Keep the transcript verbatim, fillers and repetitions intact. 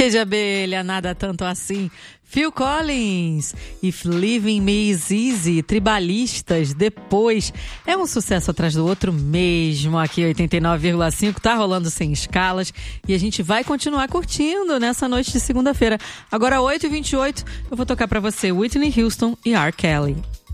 Cheio de abelha, nada tanto assim. Phil Collins, If Living Me Is Easy, Tribalistas, depois. É um sucesso atrás do outro mesmo. Aqui oitenta e nove vírgula cinco, tá rolando sem escalas. E a gente vai continuar curtindo nessa noite de segunda-feira. Agora, oito e vinte e oito, eu vou tocar pra você Whitney Houston e R. Kelly.